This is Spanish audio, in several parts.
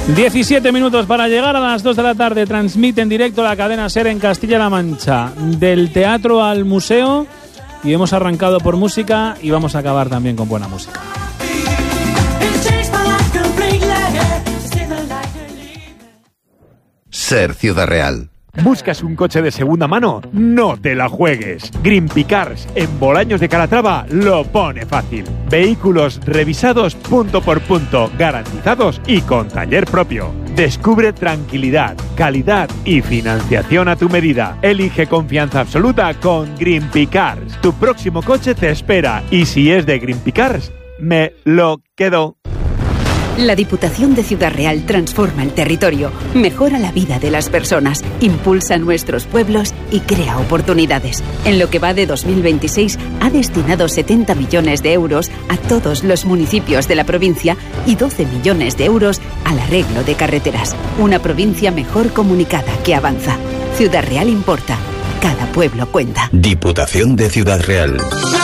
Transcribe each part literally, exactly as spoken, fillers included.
diecisiete minutos para llegar a las dos de la tarde. Transmite en directo la cadena SER en Castilla-La Mancha, del teatro al museo, y hemos arrancado por música y vamos a acabar también con buena música. SER Ciudad Real. ¿Buscas un coche de segunda mano? No te la juegues. Greenpeace Cars en Bolaños de Calatrava lo pone fácil. Vehículos revisados punto por punto, garantizados y con taller propio. Descubre tranquilidad, calidad y financiación a tu medida. Elige confianza absoluta con Greenpeace Cars. Tu próximo coche te espera y si es de Greenpeace Cars, me lo quedo. La Diputación de Ciudad Real transforma el territorio, mejora la vida de las personas, impulsa nuestros pueblos y crea oportunidades. En lo que va de dos mil veintiséis ha destinado setenta millones de euros a todos los municipios de la provincia y doce millones de euros al arreglo de carreteras. Una provincia mejor comunicada que avanza. Ciudad Real importa. Cada pueblo cuenta. Diputación de Ciudad Real.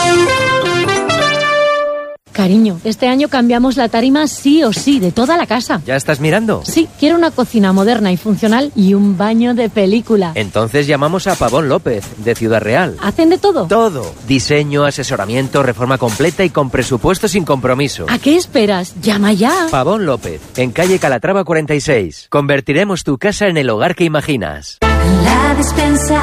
Cariño, este año cambiamos la tarima sí o sí, de toda la casa. ¿Ya estás mirando? Sí, quiero una cocina moderna y funcional y un baño de película. Entonces llamamos a Pavón López, de Ciudad Real. ¿Hacen de todo? Todo. Diseño, asesoramiento, reforma completa y con presupuesto sin compromiso. ¿A qué esperas? ¡Llama ya! Pavón López, en calle Calatrava cuarenta y seis. Convertiremos tu casa en el hogar que imaginas. La despensa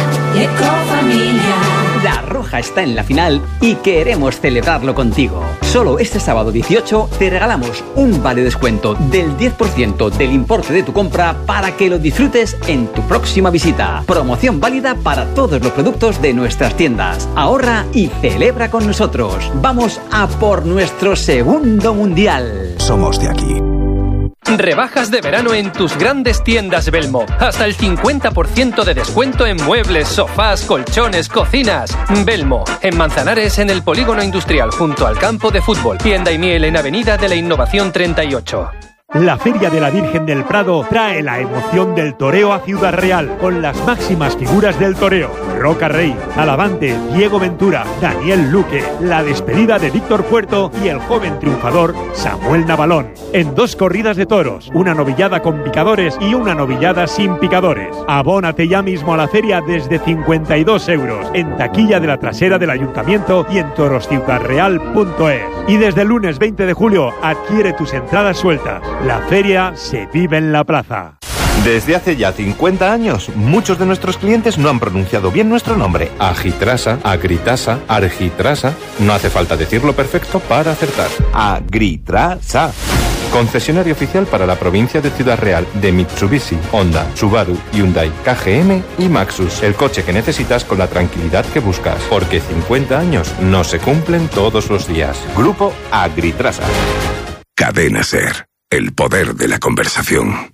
Ecofamilia. La Roja está en la final y queremos celebrarlo contigo. Solo este sábado dieciocho te regalamos un vale descuento del diez por ciento del importe de tu compra para que lo disfrutes en tu próxima visita. Promoción válida para todos los productos de nuestras tiendas. Ahorra y celebra con nosotros. Vamos a por nuestro segundo mundial. Somos de aquí. Rebajas de verano en tus grandes tiendas Belmo. Hasta el cincuenta por ciento de descuento en muebles, sofás, colchones, cocinas. Belmo, en Manzanares, en el Polígono Industrial, junto al campo de fútbol. Tienda y miel en Avenida de la Innovación treinta y ocho. La Feria de la Virgen del Prado trae la emoción del toreo a Ciudad Real, con las máximas figuras del toreo: Roca Rey, Alavante, Diego Ventura, Daniel Luque, la despedida de Víctor Puerto y el joven triunfador Samuel Navalón. En dos corridas de toros, una novillada con picadores y una novillada sin picadores. Abónate ya mismo a la feria desde cincuenta y dos euros, en taquilla de la trasera del Ayuntamiento y en toros ciudad real punto es. Y desde el lunes veinte de julio adquiere tus entradas sueltas. La feria se vive en la plaza. Desde hace ya cincuenta años, muchos de nuestros clientes no han pronunciado bien nuestro nombre. Agitrasa, Agritrasa, Argitrasa. No hace falta decirlo perfecto para acertar. Agritrasa. Concesionario oficial para la provincia de Ciudad Real de Mitsubishi, Honda, Subaru, Hyundai, K G M y Maxus. El coche que necesitas con la tranquilidad que buscas. Porque cincuenta años no se cumplen todos los días. Grupo Agritrasa. Cadena SER. El poder de la conversación.